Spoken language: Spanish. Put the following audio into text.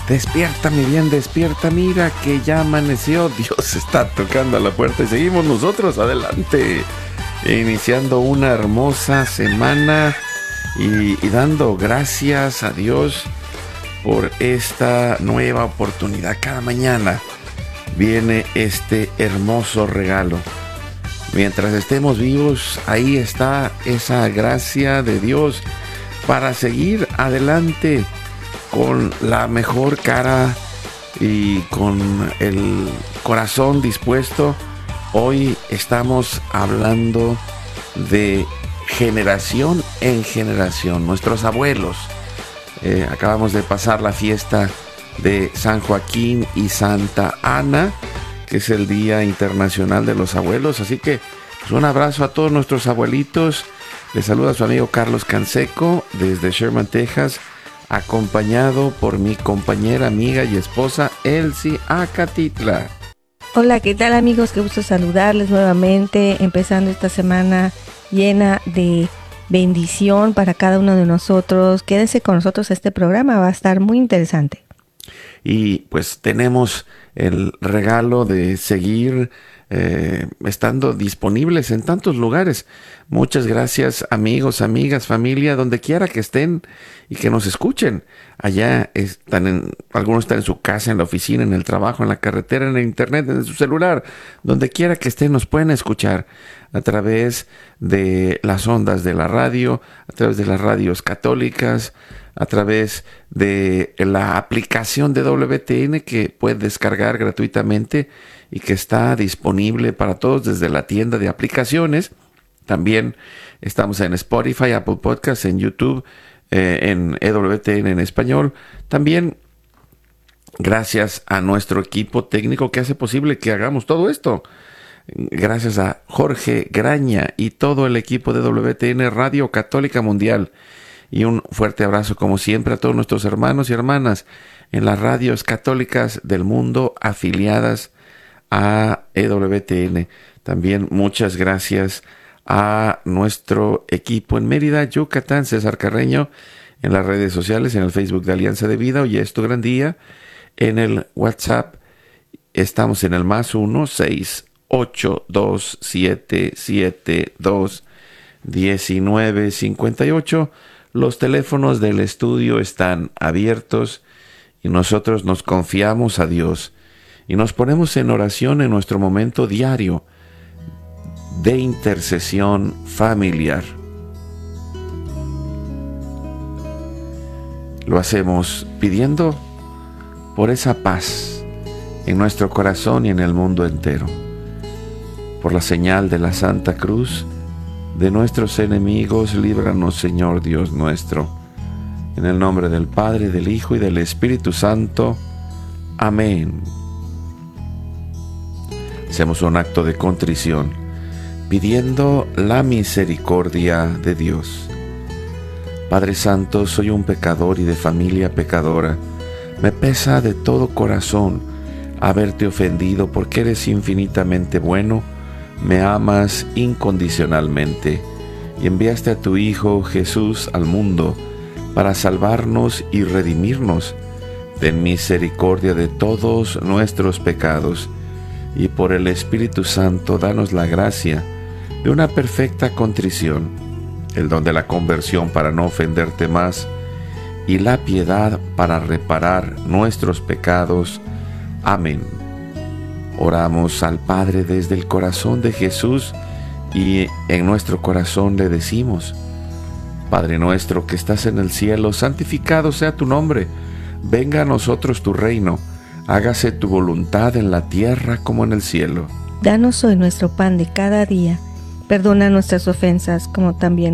Despierta, mi bien, despierta, mira que ya amaneció, Dios está tocando a la puerta y seguimos nosotros adelante, iniciando una hermosa semana y dando gracias a Dios por esta nueva oportunidad. Cada mañana viene este hermoso regalo. Mientras estemos vivos, ahí está esa gracia de Dios para seguir adelante con la mejor cara y con el corazón dispuesto. Hoy estamos hablando de generación en generación. Nuestros abuelos, acabamos de pasar la fiesta de San Joaquín y Santa Ana, que es el Día Internacional de los Abuelos. Así que pues, un abrazo a todos nuestros abuelitos. Les saluda su amigo Carlos Canseco desde Sherman, Texas, acompañado por mi compañera, amiga y esposa Elsie Acatitla. Hola, ¿qué tal, amigos? Qué gusto saludarles nuevamente, empezando esta semana llena de bendición para cada uno de nosotros. Quédense con nosotros, este programa va a estar muy interesante. Y pues tenemos el regalo de seguir estando disponibles en tantos lugares. Muchas gracias, amigos, amigas, familia, donde quiera que estén y que nos escuchen. Allá algunos están en su casa, en la oficina, en el trabajo, en la carretera, en el internet, en su celular. Donde quiera que estén nos pueden escuchar a través de las ondas de la radio, a través de las radios católicas, a través de la aplicación de WTN que puedes descargar gratuitamente y que está disponible para todos desde la tienda de aplicaciones. También estamos en Spotify, Apple Podcasts, en YouTube, en EWTN en español. También gracias a nuestro equipo técnico que hace posible que hagamos todo esto. Gracias a Jorge Graña y todo el equipo de WTN Radio Católica Mundial. Y un fuerte abrazo, como siempre, a todos nuestros hermanos y hermanas en las radios católicas del mundo afiliadas a EWTN. También muchas gracias a nuestro equipo en Mérida, Yucatán, César Carreño, en las redes sociales, en el Facebook de Alianza de Vida. Hoy es tu gran día. En el WhatsApp estamos en el +1 682 772 1958. Los teléfonos del estudio están abiertos y nosotros nos confiamos a Dios y nos ponemos en oración en nuestro momento diario de intercesión familiar. Lo hacemos pidiendo por esa paz en nuestro corazón y en el mundo entero, por la señal de la Santa Cruz de nuestros enemigos, líbranos, Señor Dios nuestro. En el nombre del Padre, del Hijo y del Espíritu Santo. Amén. Hacemos un acto de contrición, pidiendo la misericordia de Dios. Padre Santo, soy un pecador y de familia pecadora. Me pesa de todo corazón haberte ofendido porque eres infinitamente bueno. Me amas incondicionalmente y enviaste a tu Hijo Jesús al mundo para salvarnos y redimirnos. Ten misericordia de todos nuestros pecados y por el Espíritu Santo danos la gracia de una perfecta contrición, el don de la conversión para no ofenderte más y la piedad para reparar nuestros pecados. Amén. Oramos al Padre desde el corazón de Jesús y en nuestro corazón le decimos: Padre nuestro que estás en el cielo, santificado sea tu nombre. Venga a nosotros tu reino. Hágase tu voluntad en la tierra como en el cielo. Danos hoy nuestro pan de cada día. Perdona nuestras ofensas como también